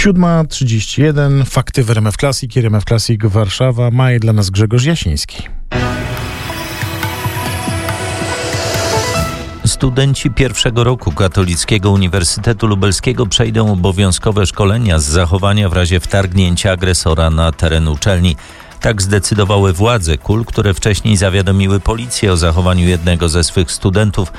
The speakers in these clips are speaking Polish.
7:31. Fakty w RMF Classic, RMF Classic Warszawa. Ma je dla nas Grzegorz Jasiński. Studenci pierwszego roku Katolickiego Uniwersytetu Lubelskiego przejdą obowiązkowe szkolenia z zachowania w razie wtargnięcia agresora na teren uczelni. Tak zdecydowały władze KUL, które wcześniej zawiadomiły policję o zachowaniu jednego ze swych studentów,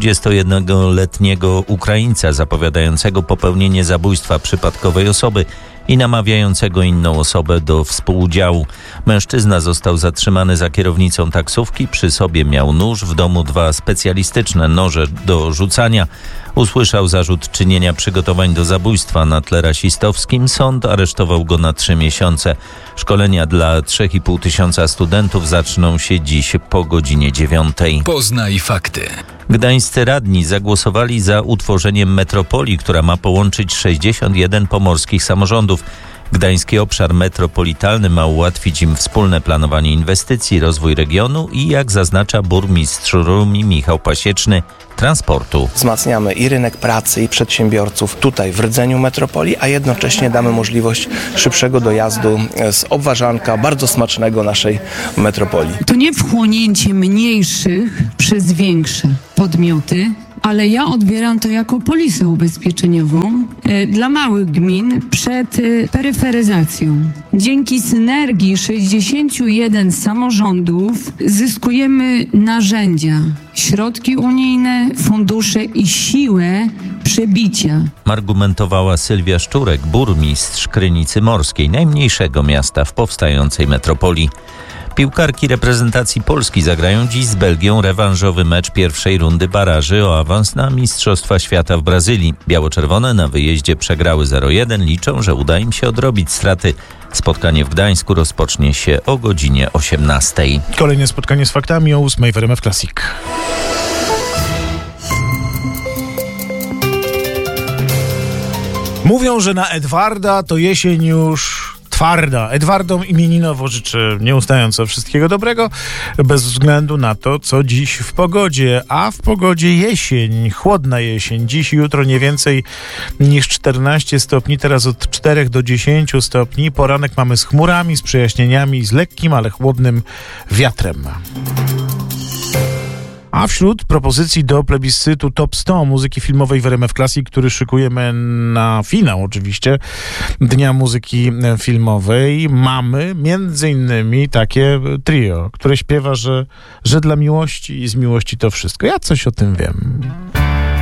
21-letniego Ukraińca zapowiadającego popełnienie zabójstwa przypadkowej osoby i namawiającego inną osobę do współudziału. Mężczyzna został zatrzymany za kierownicą taksówki, przy sobie miał nóż, w domu 2 specjalistyczne noże do rzucania. Usłyszał zarzut czynienia przygotowań do zabójstwa na tle rasistowskim. Sąd aresztował go na 3 miesiące. Szkolenia dla 3,5 tysiąca studentów zaczną się dziś po godzinie 9:00. Poznaj fakty. Gdańscy radni zagłosowali za utworzeniem metropolii, która ma połączyć 61 pomorskich samorządów. Gdański obszar metropolitalny ma ułatwić im wspólne planowanie inwestycji, rozwój regionu i, jak zaznacza burmistrz Rumi Michał Pasieczny, transportu. Wzmacniamy i rynek pracy, i przedsiębiorców tutaj w rdzeniu metropolii, a jednocześnie damy możliwość szybszego dojazdu z Obwarzanka, bardzo smacznego naszej metropolii. To nie wchłonięcie mniejszych przez większe podmioty, ale ja odbieram to jako polisę ubezpieczeniową dla małych gmin przed peryferyzacją. Dzięki synergii 61 samorządów zyskujemy narzędzia, środki unijne, fundusze i siłę przebicia. Argumentowała Sylwia Szczurek, burmistrz Krynicy Morskiej, najmniejszego miasta w powstającej metropolii. Piłkarki reprezentacji Polski zagrają dziś z Belgią rewanżowy mecz pierwszej rundy baraży o awans na Mistrzostwa Świata w Brazylii. Biało-czerwone na wyjeździe przegrały 0-1. Liczą, że uda im się odrobić straty. Spotkanie w Gdańsku rozpocznie się o godzinie 18:00. Kolejne spotkanie z faktami o 8:00 w RMF Classic. Mówią, że na Edwarda to jesień już twarda. Edwardom imieninowo życzę nieustająco wszystkiego dobrego, bez względu na to, co dziś w pogodzie. A w pogodzie jesień, chłodna jesień. Dziś i jutro nie więcej niż 14 stopni, teraz od 4 do 10 stopni. Poranek mamy z chmurami, z przejaśnieniami, z lekkim, ale chłodnym wiatrem. A wśród propozycji do plebiscytu Top 100 muzyki filmowej w RMF Classic, który szykujemy na finał oczywiście Dnia Muzyki Filmowej, mamy między innymi takie trio, które śpiewa, że dla miłości i z miłości to wszystko. Ja coś o tym wiem.